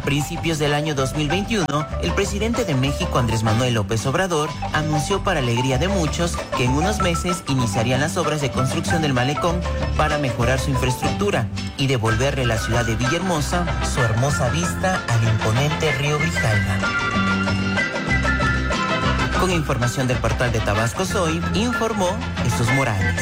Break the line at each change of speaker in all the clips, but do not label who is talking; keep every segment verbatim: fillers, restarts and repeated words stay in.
principios del año dos mil veintiuno, el presidente de México, Andrés Manuel López Obrador, anunció para alegría de muchos que en unos meses iniciarían las obras de construcción del malecón para mejorar su infraestructura y devolverle a la ciudad de Villahermosa su hermosa vista al imponente río Grijalva. Con información del portal de Tabasco Soy, informó Jesús Morales.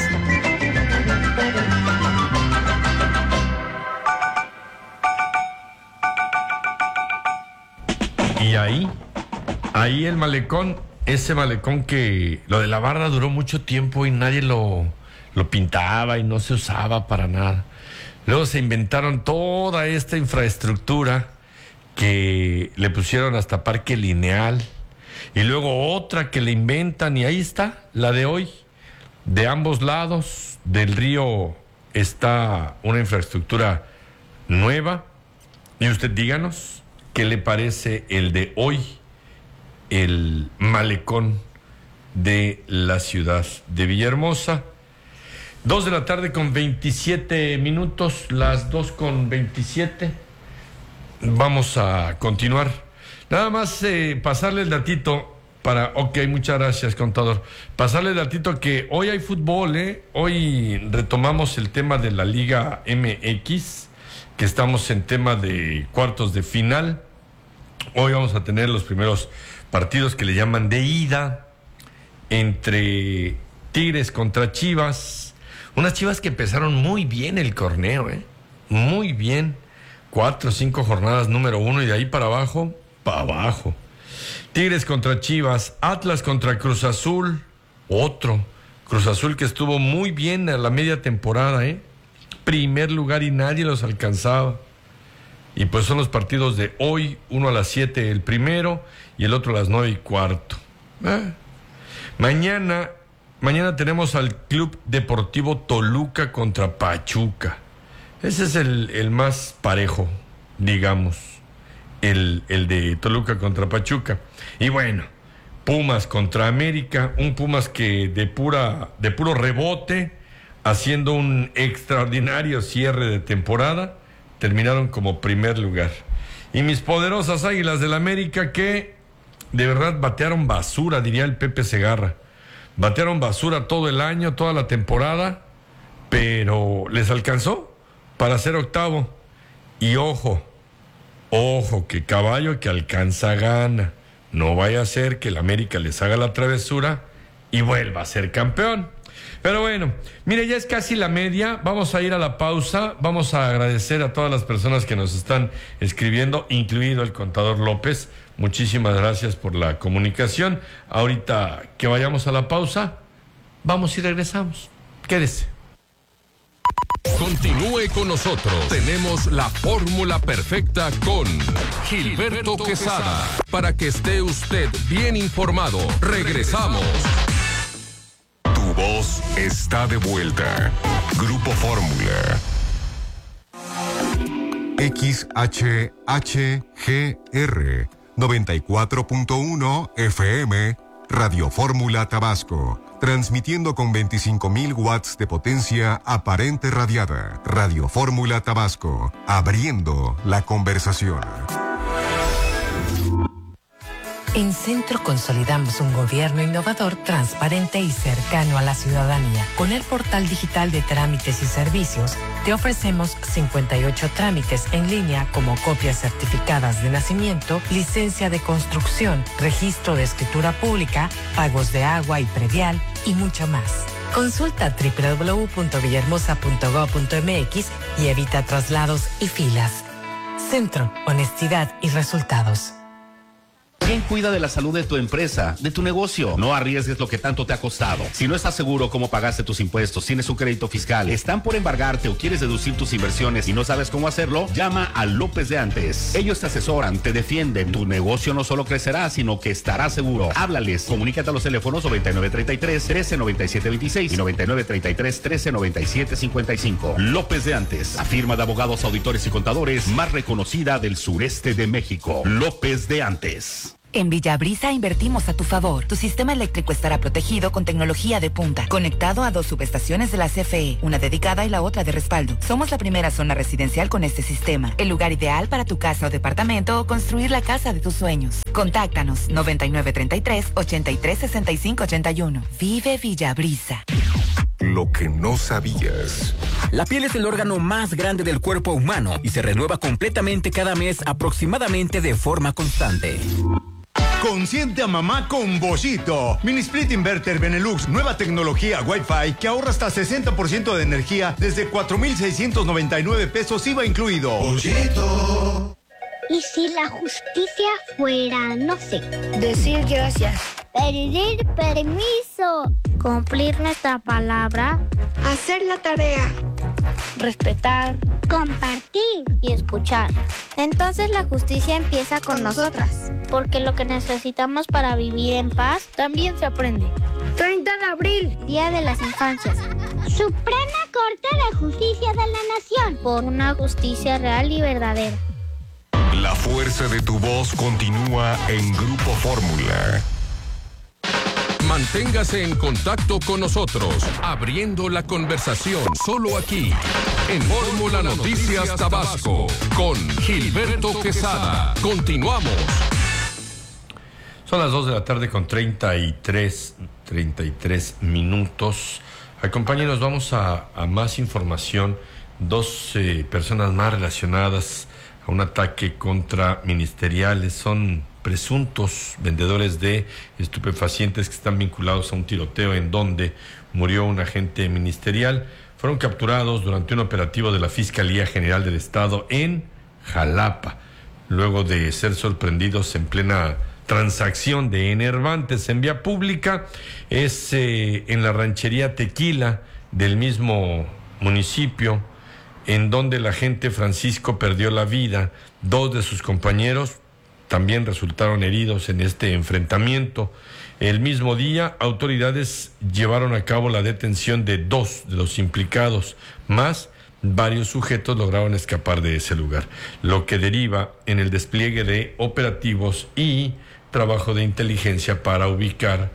Y ahí, ahí el malecón, ese malecón que lo de la barra duró mucho tiempo y nadie lo, lo pintaba y no se usaba para nada. Luego se inventaron toda esta infraestructura que le pusieron hasta parque lineal y luego otra que le inventan y ahí está, la de hoy. De ambos lados del río está una infraestructura nueva y usted díganos qué le parece el de hoy, el malecón de la ciudad de Villahermosa. Dos de la tarde con veintisiete minutos, las dos con veintisiete. Vamos a continuar. Nada más eh, pasarle el datito para... Ok, muchas gracias, contador. Pasarle el datito que hoy hay fútbol, ¿eh? Hoy retomamos el tema de la Liga M X, que estamos en tema de cuartos de final. Hoy vamos a tener los primeros partidos que le llaman de ida entre Tigres contra Chivas. Unas Chivas que empezaron muy bien el torneo, ¿eh? Muy bien. Cuatro o cinco jornadas número uno y de ahí para abajo, para abajo. Tigres contra Chivas, Atlas contra Cruz Azul, otro. Cruz Azul que estuvo muy bien a la media temporada, ¿eh? Primer lugar y nadie los alcanzaba. Y pues son los partidos de hoy, uno a las siete el primero y el otro a las nueve y cuarto. Eh. Mañana, mañana tenemos al Club Deportivo Toluca contra Pachuca. Ese es el, el más parejo, digamos, el, el de Toluca contra Pachuca. Y bueno, Pumas contra América, un Pumas que de pura, de puro rebote, haciendo un extraordinario cierre de temporada, terminaron como primer lugar. Y mis poderosas Águilas del América que de verdad batearon basura, diría el Pepe Segarra. Batearon basura todo el año, toda la temporada, pero les alcanzó para ser octavo. Y ojo, ojo, que caballo que alcanza gana. No vaya a ser que el América les haga la travesura y vuelva a ser campeón. Pero bueno, mire, ya es casi la media, vamos a ir a la pausa, vamos a agradecer a todas las personas que nos están escribiendo, incluido el contador López. Muchísimas gracias por la comunicación. Ahorita que vayamos a la pausa, vamos y regresamos. Quédese.
Continúe con nosotros. Tenemos la fórmula perfecta con Gilberto Quesada. Para que esté usted bien informado. Regresamos.
Tu voz está de vuelta. Grupo Fórmula. X H H G R noventa y cuatro punto uno F M Radio Fórmula Tabasco. Transmitiendo con veinticinco mil watts de potencia aparente radiada. Radio Fórmula Tabasco. Abriendo la conversación.
En Centro consolidamos un gobierno innovador, transparente y cercano a la ciudadanía. Con el portal digital de trámites y servicios, te ofrecemos cincuenta y ocho trámites en línea como copias certificadas de nacimiento, licencia de construcción, registro de escritura pública, pagos de agua y predial y mucho más. Consulta doble u doble u doble u punto villahermosa punto gob punto m x y evita traslados y filas. Centro, honestidad y resultados.
¿Quién cuida de la salud de tu empresa, de tu negocio? No arriesgues lo que tanto te ha costado. Si no estás seguro cómo pagaste tus impuestos, tienes un crédito fiscal, están por embargarte o quieres deducir tus inversiones y no sabes cómo hacerlo, llama a López de Antes. Ellos te asesoran, te defienden. Tu negocio no solo crecerá, sino que estará seguro. Háblales. Comunícate a los teléfonos noventa y nueve treinta y tres, trece noventa y siete veintiséis y noventa y nueve treinta y tres, trece noventa y siete cincuenta y cinco. López de Antes, la firma de abogados, auditores y contadores más reconocida del sureste de México. López de Antes.
En Villabrisa invertimos a tu favor. Tu sistema eléctrico estará protegido con tecnología de punta, conectado a dos subestaciones de la C F E, una dedicada y la otra de respaldo. Somos la primera zona residencial con este sistema, el lugar ideal para tu casa o departamento o construir la casa de tus sueños. Contáctanos noventa y nueve treinta y tres, ochenta y tres, sesenta y cinco ochenta y uno. Vive Villabrisa.
Lo que no sabías.
La piel es el órgano más grande del cuerpo humano y se renueva completamente cada mes aproximadamente de forma constante.
Consiente a mamá con Boschito. Mini Split Inverter Benelux, nueva tecnología Wi-Fi que ahorra hasta sesenta por ciento de energía desde cuatro mil seiscientos noventa y nueve pesos I V A incluido. Boschito.
¿Y si la justicia fuera, no sé,
decir gracias,
pedir permiso, cumplir nuestra palabra,
hacer la tarea,
respetar, compartir y escuchar? Entonces la justicia empieza con nosotras, porque lo que necesitamos para vivir en paz también se aprende.
treinta de abril,
Día de las Infancias. Suprema Corte de Justicia de la Nación, por una justicia real y verdadera.
La fuerza de tu voz continúa en Grupo Fórmula.
Manténgase en contacto con nosotros, abriendo la conversación solo aquí, en Fórmula Noticias Tabasco, con Gilberto Quesada. Continuamos.
Son las dos de la tarde con treinta y tres minutos. Acompáñenos, vamos a, a más información. Dos eh, personas más relacionadas a un ataque contra ministeriales. Son presuntos vendedores de estupefacientes que están vinculados a un tiroteo en donde murió un agente ministerial. Fueron capturados durante un operativo de la Fiscalía General del Estado en Jalapa, luego de ser sorprendidos en plena transacción de enervantes en vía pública. Es eh, en la ranchería Tequila del mismo municipio, en donde el agente Francisco perdió la vida. Dos de sus compañeros también resultaron heridos en este enfrentamiento. El mismo día, autoridades llevaron a cabo la detención de dos de los implicados, más varios sujetos lograron escapar de ese lugar, lo que deriva en el despliegue de operativos y trabajo de inteligencia para ubicar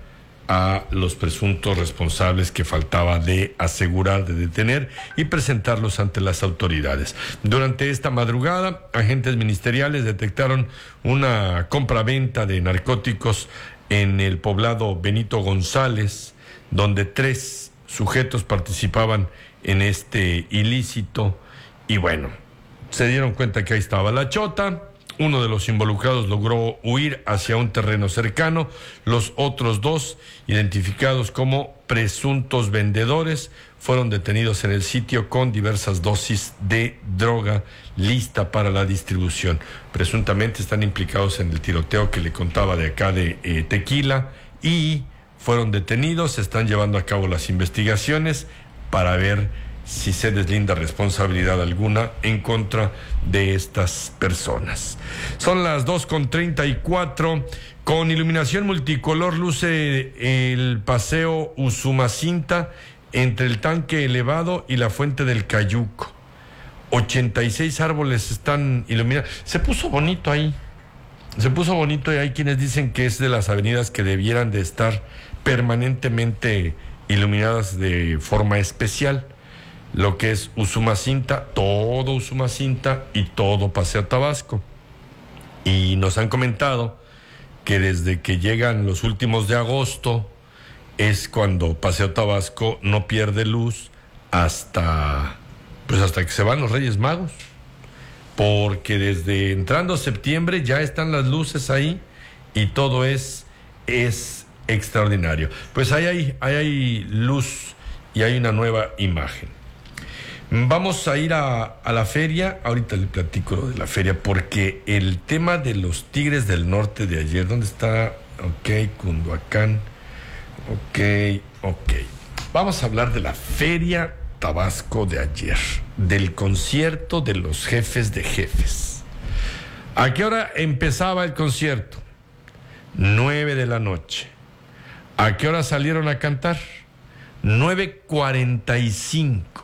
a los presuntos responsables que faltaba de asegurar, de detener y presentarlos ante las autoridades. Durante esta madrugada, agentes ministeriales detectaron una compraventa de narcóticos en el poblado Benito González, donde tres sujetos participaban en este ilícito y bueno, se dieron cuenta que ahí estaba la chota. Uno de los involucrados logró huir hacia un terreno cercano. Los otros dos, identificados como presuntos vendedores, fueron detenidos en el sitio con diversas dosis de droga lista para la distribución. Presuntamente están implicados en el tiroteo que le contaba de acá de eh, Tequila y fueron detenidos. Se están llevando a cabo las investigaciones para ver si se deslinda responsabilidad alguna en contra de estas personas. Son las dos con treinta y cuatro. Con iluminación multicolor luce el paseo Usumacinta entre el tanque elevado y la fuente del Cayuco. ochenta y seis árboles están iluminados. Se puso bonito ahí. Se puso bonito y hay quienes dicen que es de las avenidas que debieran de estar permanentemente iluminadas de forma especial. Lo que es Usumacinta, todo Usumacinta y todo Paseo Tabasco. Y nos han comentado que desde que llegan los últimos de agosto es cuando Paseo Tabasco no pierde luz hasta, pues hasta que se van los Reyes Magos. Porque desde entrando septiembre ya están las luces ahí y todo es, es extraordinario. Pues ahí hay, ahí hay luz y hay una nueva imagen. Vamos a ir a, a la feria. Ahorita le platico lo de la feria, porque el tema de los Tigres del Norte de ayer, ¿dónde está? Ok, Cunduacán. Ok, ok. Vamos a hablar de la Feria Tabasco de ayer, del concierto de los jefes de jefes. ¿A qué hora empezaba el concierto? Nueve de la noche. ¿A qué hora salieron a cantar? Nueve cuarenta y cinco.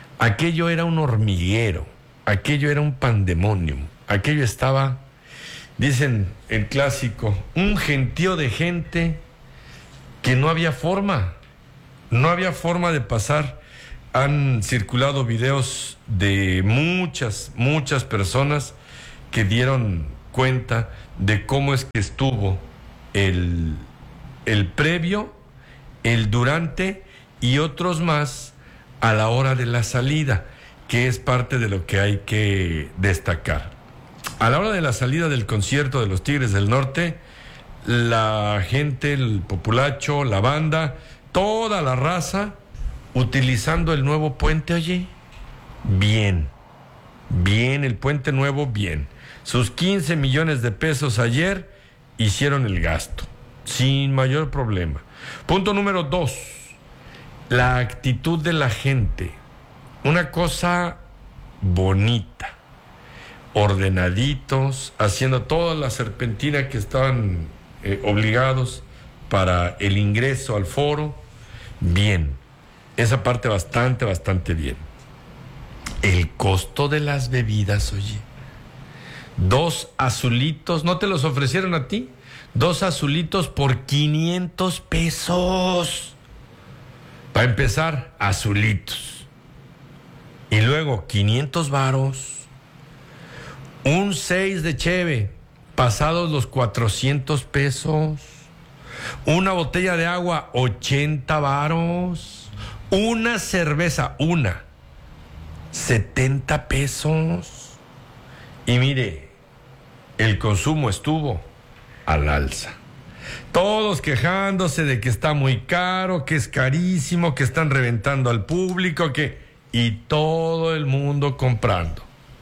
Aquello era un hormiguero, aquello era un pandemonium, aquello estaba Dicen el clásico, un gentío de gente que no había forma, no había forma de pasar. Han circulado videos de muchas, muchas personas que dieron cuenta de cómo es que estuvo el, el previo, el durante y otros más a la hora de la salida, que es parte de lo que hay que destacar. A la hora de la salida del concierto de los Tigres del Norte, la gente, el populacho, la banda, toda la raza, utilizando el nuevo puente, oye, bien, bien, el puente nuevo, bien. Sus quince millones de pesos ayer hicieron el gasto, sin mayor problema. Punto número dos, la actitud de la gente, una cosa bonita. Ordenaditos, haciendo toda la serpentina que estaban eh, obligados para el ingreso al foro. Bien, esa parte bastante, bastante bien. El costo de las bebidas, oye. Dos azulitos, ¿no te los ofrecieron a ti? Dos azulitos por quinientos pesos. Para empezar, azulitos. Y luego, quinientos varos. Un seis de cheve, pasados los cuatrocientos pesos. Una botella de agua, ochenta varos. Una cerveza, una, setenta pesos. Y mire, el consumo estuvo al alza. Todos quejándose de que está muy caro, que es carísimo, que están reventando al público, que... y todo el mundo comprando.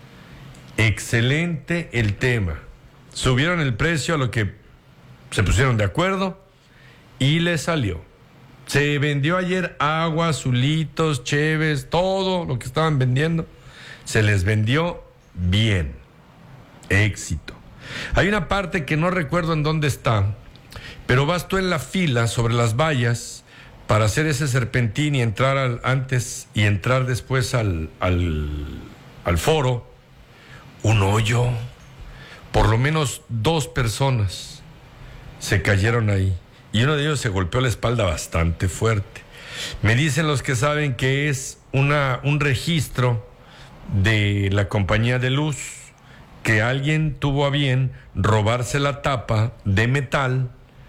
Excelente el tema. Subieron el precio a lo que se pusieron de acuerdo y les salió. Se vendió ayer agua, azulitos, cheves, todo lo que estaban vendiendo. Se les vendió bien. Éxito. Hay una parte que no recuerdo en dónde está, pero vas tú en la fila sobre las vallas para hacer ese serpentín y entrar al, antes y entrar después al, al, al foro. Un hoyo, por lo menos dos personas se cayeron ahí y uno de ellos se golpeó la espalda bastante fuerte. Me dicen los que saben que es una, un registro de la compañía de luz, que alguien tuvo a bien robarse la tapa de metal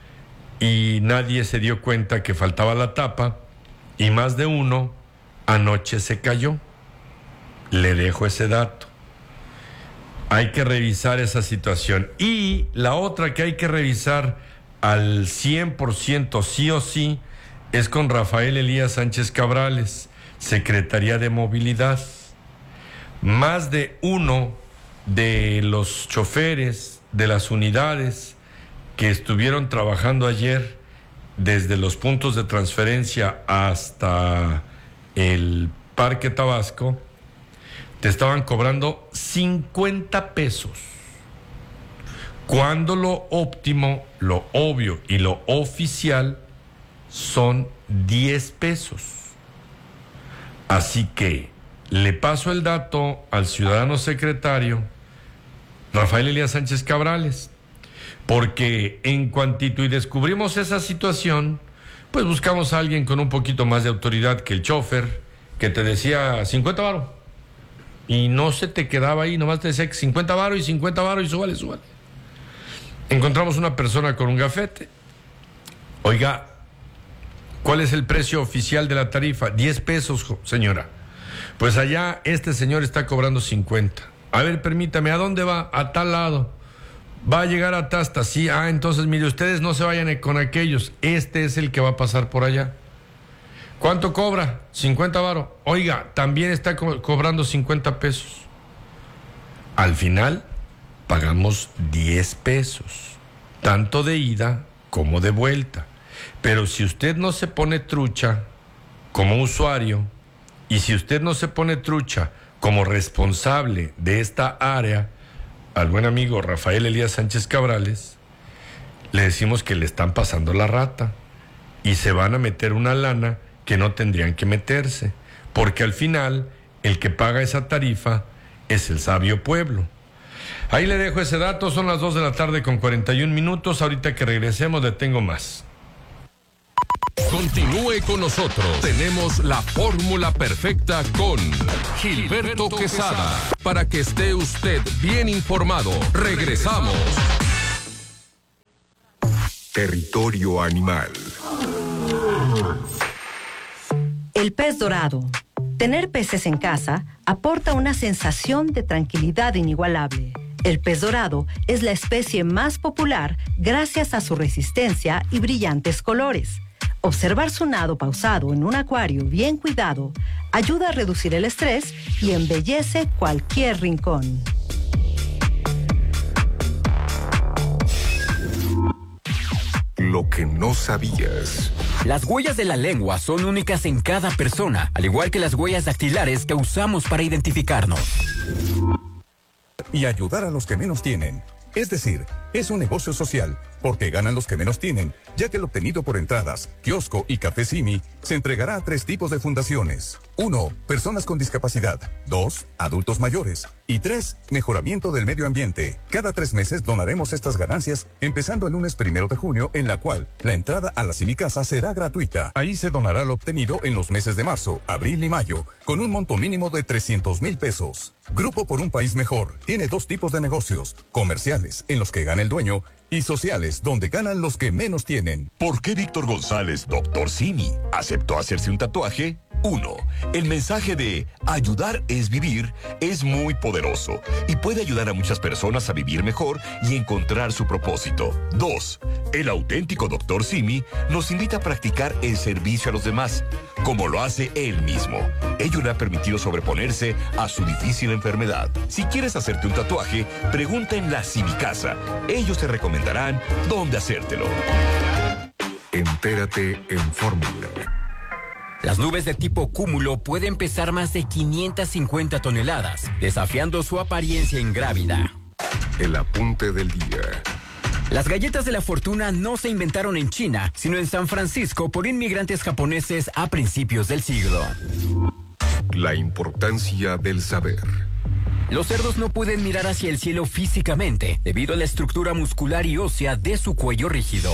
y nadie se dio cuenta que faltaba la tapa y más de uno anoche se cayó. Le dejo ese dato. Hay que revisar esa situación. Y la otra que hay que revisar al cien por ciento sí o sí es con Rafael Elías Sánchez Cabrales, Secretaría de Movilidad. Más de uno de los choferes de las unidades que estuvieron trabajando ayer desde los puntos de transferencia hasta el Parque Tabasco te estaban cobrando cincuenta pesos, cuando lo óptimo, lo obvio y lo oficial son diez pesos. Así que le paso el dato al ciudadano secretario Rafael Elías Sánchez Cabrales, porque en cuantito y descubrimos esa situación, pues buscamos a alguien con un poquito más de autoridad que el chofer, que te decía cincuenta varos. Y no se te quedaba ahí, nomás te decía que cincuenta varos y cincuenta varos y súbale, súbale. Encontramos una persona con un gafete. Oiga, ¿cuál es el precio oficial de la tarifa? diez pesos, señora. Pues allá este señor está cobrando cincuenta. A ver, permítame, ¿a dónde va? A tal lado. Va a llegar a Tasta, sí. Ah, entonces, mire, ustedes no se vayan con aquellos. Este es el que va a pasar por allá. ¿Cuánto cobra? cincuenta varos. Oiga, también está co- cobrando cincuenta pesos. Al final, pagamos diez pesos. Tanto de ida como de vuelta. Pero si usted no se pone trucha como usuario, y si usted no se pone trucha como responsable de esta área, al buen amigo Rafael Elías Sánchez Cabrales, le decimos que le están pasando la rata y se van a meter una lana que no tendrían que meterse, porque al final el que paga esa tarifa es el sabio pueblo. Ahí le dejo ese dato, son las dos de la tarde con cuarenta y un minutos. Ahorita que regresemos le tengo más.
Continúe con nosotros. Tenemos la fórmula perfecta con Gilberto Quesada. Para que esté usted bien informado. Regresamos.
Territorio Animal.
El pez dorado. Tener peces en casa aporta una sensación de tranquilidad inigualable. El pez dorado es la especie más popular gracias a su resistencia y brillantes colores. Observar su nado pausado en un acuario bien cuidado ayuda a reducir el estrés y embellece cualquier rincón.
Lo que no sabías.
Las huellas de la lengua son únicas en cada persona, al igual que las huellas dactilares que usamos para identificarnos.
Y ayudar a los que menos tienen. Es decir, es un negocio social, porque ganan los que menos tienen, ya que el obtenido por entradas, kiosco y café Simi se entregará a tres tipos de fundaciones. Uno, personas con discapacidad. Dos, adultos mayores. Y tres, mejoramiento del medio ambiente. Cada tres meses donaremos estas ganancias, empezando el lunes primero de junio, en la cual la entrada a la Simi Casa será gratuita. Ahí se donará lo obtenido en los meses de marzo, abril y mayo, con un monto mínimo de trescientos mil pesos. Grupo por un País Mejor tiene dos tipos de negocios: comerciales, en los que gana el dueño, y sociales, donde ganan los que menos tienen.
¿Por qué Víctor González, doctor Simi, aceptó hacerse un tatuaje? Uno, el mensaje de ayudar es vivir es muy poderoso y puede ayudar a muchas personas a vivir mejor y encontrar su propósito. Dos, el auténtico doctor Simi nos invita a practicar el servicio a los demás, como lo hace él mismo. Ello le ha permitido sobreponerse a su difícil enfermedad. Si quieres hacerte un tatuaje, pregunta en la Simi Casa. Ellos te recomendarán dónde hacértelo.
Entérate en Fórmula.
Las nubes de tipo cúmulo pueden pesar más de quinientas cincuenta toneladas, desafiando su apariencia ingrávida.
El apunte del día.
Las galletas de la fortuna no se inventaron en China, sino en San Francisco por inmigrantes japoneses a principios del siglo.
La importancia del saber.
Los cerdos no pueden mirar hacia el cielo físicamente, debido a la estructura muscular y ósea de su cuello rígido.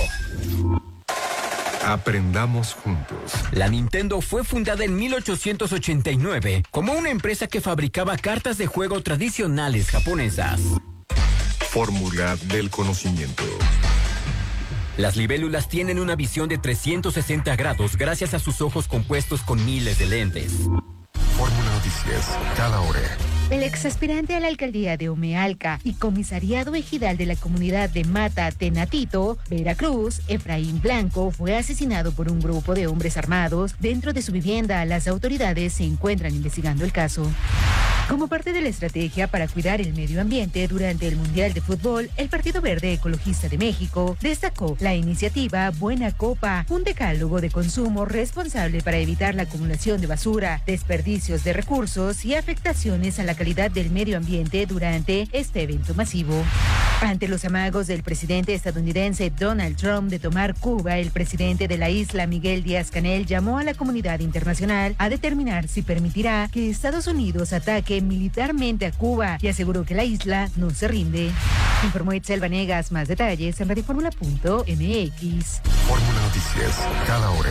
Aprendamos juntos.
La Nintendo fue fundada en mil ochocientos ochenta y nueve como una empresa que fabricaba cartas de juego tradicionales japonesas.
Fórmula del conocimiento.
Las libélulas tienen una visión de trescientos sesenta grados gracias a sus ojos compuestos con miles de lentes.
Fórmula Noticias, cada hora.
El exaspirante a la alcaldía de Omealca y comisariado ejidal de la comunidad de Mata Tenatito, Veracruz, Efraín Blanco, fue asesinado por un grupo de hombres armados dentro de su vivienda. Las autoridades se encuentran investigando el caso. Como parte de la estrategia para cuidar el medio ambiente durante el Mundial de Fútbol, el Partido Verde Ecologista de México destacó la iniciativa Buena Copa, un decálogo de consumo responsable para evitar la acumulación de basura, desperdicios de recursos y afectaciones a la calidad del medio ambiente durante este evento masivo. Ante los amagos del presidente estadounidense Donald Trump de tomar Cuba, el presidente de la isla, Miguel Díaz-Canel, llamó a la comunidad internacional a determinar si permitirá que Estados Unidos ataque militarmente a Cuba y aseguró que la isla no se rinde. Informó Itzel Vanegas. Más detalles en radioformula punto m x.
Fórmula Noticias, cada hora.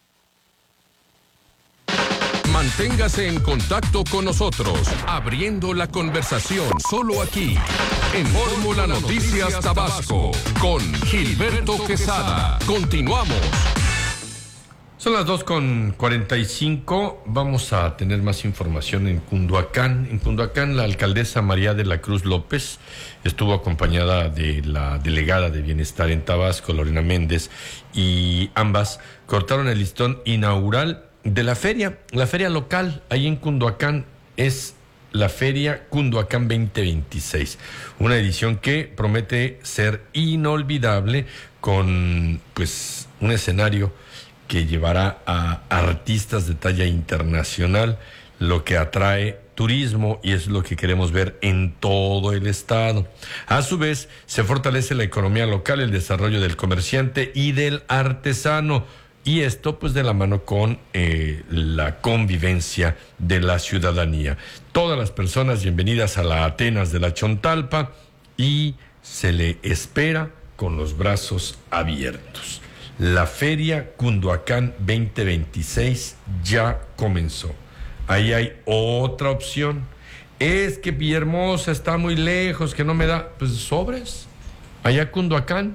Manténgase en contacto con nosotros, abriendo la conversación solo aquí, en Fórmula Noticias Tabasco, con Gilberto Quesada. Continuamos.
Son las dos con cuarenta y cinco. Vamos a tener más información en Cunduacán. En Cunduacán, la alcaldesa María de la Cruz López estuvo acompañada de la delegada de Bienestar en Tabasco, Lorena Méndez, y ambas cortaron el listón inaugural de la feria. La feria local ahí en Cunduacán es la Feria Cunduacán veinte veintiséis, una edición que promete ser inolvidable, con pues un escenario que llevará a artistas de talla internacional, lo que atrae turismo y es lo que queremos ver en todo el estado. A su vez, se fortalece la economía local, el desarrollo del comerciante y del artesano, y esto pues de la mano con eh, la convivencia de la ciudadanía. Todas las personas bienvenidas a la Atenas de la Chontalpa, y se le espera con los brazos abiertos. La Feria Cunduacán veinte veintiséis ya comenzó. Ahí hay otra opción. Es que Villahermosa está muy lejos, que no me da. Pues sobres. Allá Cunduacán.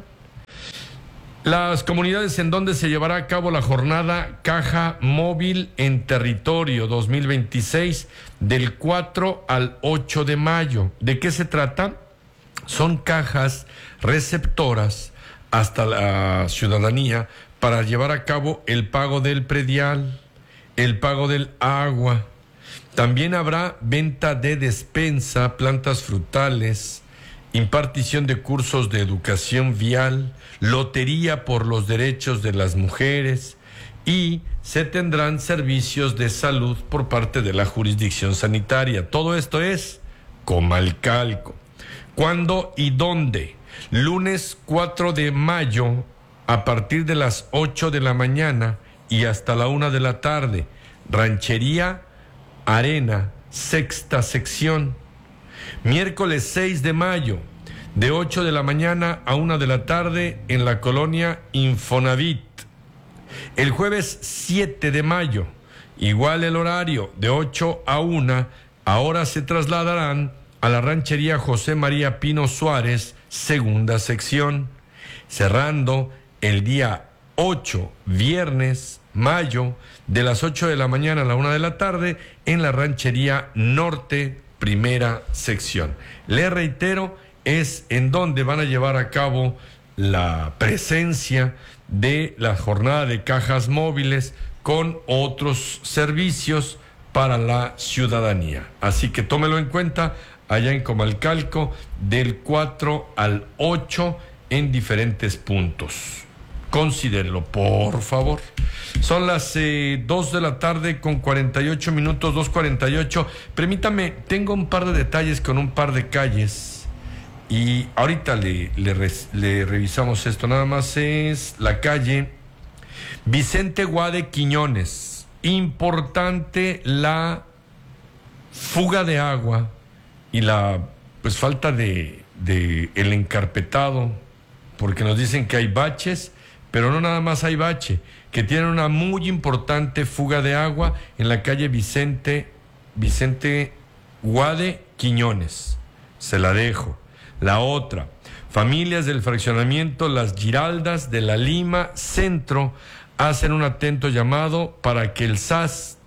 Las comunidades en donde se llevará a cabo la jornada Caja Móvil en Territorio dos mil veintiséis del cuatro al ocho de mayo. ¿De qué se trata? Son cajas receptoras hasta la ciudadanía para llevar a cabo el pago del predial, el pago del agua. También habrá venta de despensa, plantas frutales, impartición de cursos de educación vial, lotería por los derechos de las mujeres y se tendrán servicios de salud por parte de la jurisdicción sanitaria. Todo esto es Comalcalco. ¿Cuándo y dónde? Lunes cuatro de mayo a partir de las ocho de la mañana y hasta la una de la tarde. Ranchería Arena, sexta sección. Miércoles seis de mayo, de ocho de la mañana a una de la tarde en la colonia Infonavit. El jueves siete de mayo, igual el horario, de ocho a una, ahora se trasladarán a la ranchería José María Pino Suárez, segunda sección, cerrando el día ocho, viernes, mayo, de las ocho de la mañana a la una de la tarde, en la ranchería Norte, primera sección. Le reitero, es en donde van a llevar a cabo la presencia de la jornada de cajas móviles con otros servicios para la ciudadanía. Así que tómelo en cuenta allá en Comalcalco del cuatro al ocho en diferentes puntos. Considérelo, por favor. Son las eh, dos de la tarde con cuarenta y ocho minutos, dos cuarenta y ocho. Permítame, tengo un par de detalles con un par de calles y ahorita le, le, le revisamos esto. Nada más es la calle Vicente Guade Quiñones. Importante la fuga de agua y la pues falta de, de el encarpetado, porque nos dicen que hay baches, pero no nada más hay bache, que tienen una muy importante fuga de agua en la calle Vicente, Vicente Guade Quiñones. Se la dejo. La otra, familias del fraccionamiento Las Giraldas de la Lima Centro hacen un atento llamado para que el S A S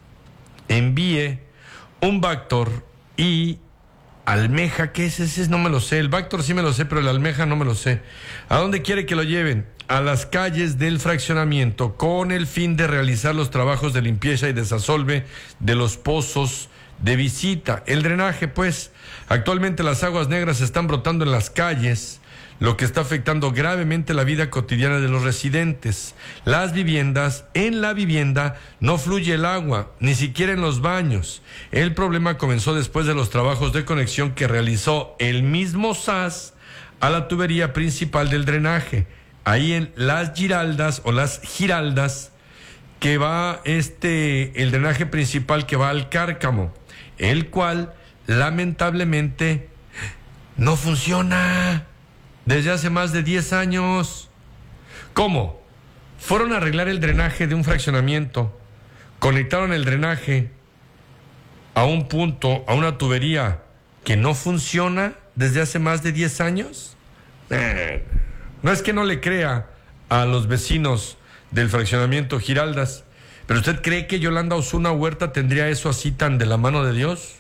envíe un Bactor y almeja. ¿Qué es ese? No me lo sé. El Bactor sí me lo sé, pero el almeja no me lo sé. ¿A dónde quiere que lo lleven? A las calles del fraccionamiento con el fin de realizar los trabajos de limpieza y desasolve de los pozos de visita. El drenaje, pues, actualmente las aguas negras están brotando en las calles, lo que está afectando gravemente la vida cotidiana de los residentes. Las viviendas, en la vivienda no fluye el agua, ni siquiera en los baños. El problema comenzó después de los trabajos de conexión que realizó el mismo S A S a la tubería principal del drenaje, ahí en Las Giraldas o Las Giraldas, que va este, el drenaje principal que va al Cárcamo, el cual lamentablemente no funciona desde hace más de diez años. ¿Cómo? Fueron a arreglar el drenaje de un fraccionamiento, conectaron el drenaje a un punto, a una tubería que no funciona desde hace más de diez años. Eh, no es que no le crea a los vecinos del fraccionamiento Giraldas, pero ¿usted cree que Yolanda Osuna Huerta tendría eso así tan de la mano de Dios?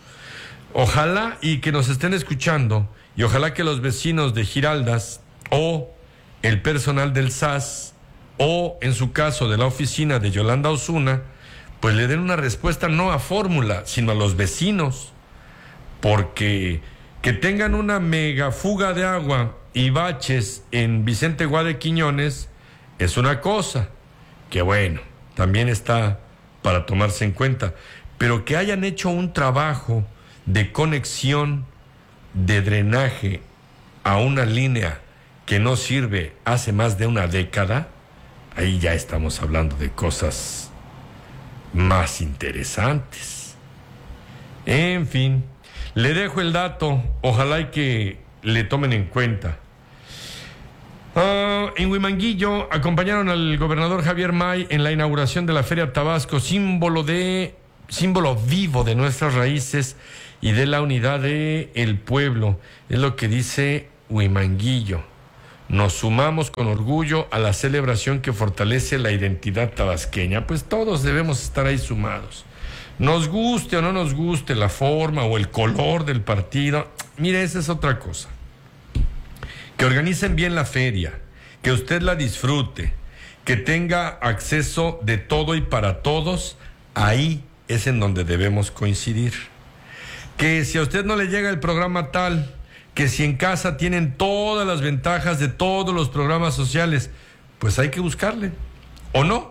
Ojalá y que nos estén escuchando, y ojalá que los vecinos de Giraldas o el personal del S A S o en su caso de la oficina de Yolanda Osuna, pues le den una respuesta no a Fórmula, sino a los vecinos, porque que tengan una mega fuga de agua y baches en Vicente Guade Quiñones es una cosa que, bueno, también está para tomarse en cuenta, pero que hayan hecho un trabajo de conexión de drenaje a una línea que no sirve hace más de una década, ahí ya estamos hablando de cosas más interesantes. En fin, le dejo el dato, ojalá y que le tomen en cuenta. Uh, en Huimanguillo acompañaron al gobernador Javier May en la inauguración de la Feria Tabasco, símbolo de símbolo vivo de nuestras raíces y de la unidad de el pueblo. Es lo que dice Huimanguillo. Nos sumamos con orgullo a la celebración que fortalece la identidad tabasqueña. Pues todos debemos estar ahí sumados. Nos guste o no nos guste la forma o el color del partido, mire, esa es otra cosa. Que organicen bien la feria, que usted la disfrute, que tenga acceso de todo y para todos, ahí es en donde debemos coincidir. Que si a usted no le llega el programa tal, que si en casa tienen todas las ventajas de todos los programas sociales, pues hay que buscarle, ¿o no?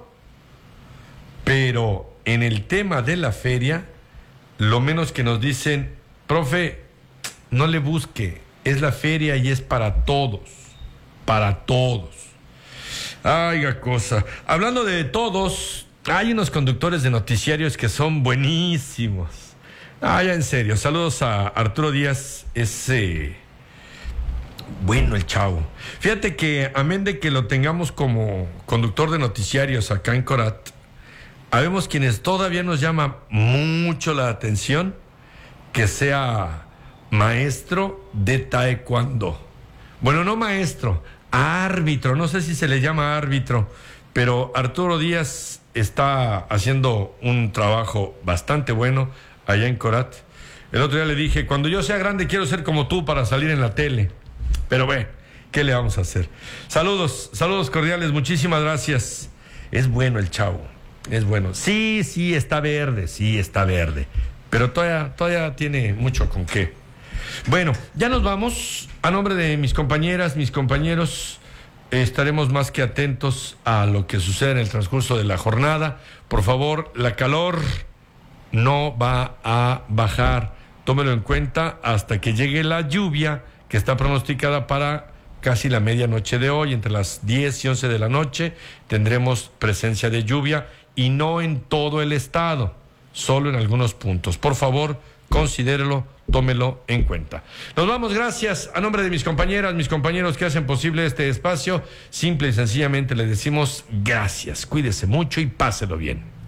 Pero en el tema de la feria, lo menos que nos dicen, profe, no le busque, es la feria y es para todos, para todos. Ay, cosa. Hablando de todos, hay unos conductores de noticiarios que son buenísimos. Ah, ya en serio, saludos a Arturo Díaz, ese... Bueno, el chavo. Fíjate que, amén de que lo tengamos como conductor de noticiarios acá en Corat, habemos quienes todavía nos llama mucho la atención que sea maestro de taekwondo. Bueno, no maestro, árbitro, no sé si se le llama árbitro, pero Arturo Díaz está haciendo un trabajo bastante bueno allá en Corat. El otro día le dije, cuando yo sea grande quiero ser como tú para salir en la tele. Pero ve, ¿qué le vamos a hacer? Saludos, saludos cordiales, muchísimas gracias. Es bueno el chavo, es bueno. Sí, sí, está verde, sí, está verde. Pero todavía, todavía tiene mucho con qué. Bueno, ya nos vamos. A nombre de mis compañeras, mis compañeros, estaremos más que atentos a lo que sucede en el transcurso de la jornada. Por favor, la calor no va a bajar. Tómelo en cuenta hasta que llegue la lluvia que está pronosticada para casi la medianoche de hoy. Entre las diez y once de la noche tendremos presencia de lluvia y no en todo el estado, solo en algunos puntos. Por favor, considérelo, tómelo en cuenta. Nos vamos, gracias. A nombre de mis compañeras, mis compañeros que hacen posible este espacio, simple y sencillamente le decimos gracias. Cuídese mucho y páselo bien.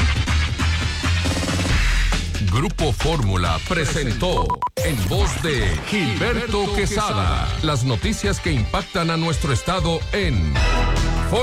Grupo Fórmula presentó en voz de Gilberto Quesada las noticias que impactan a nuestro estado en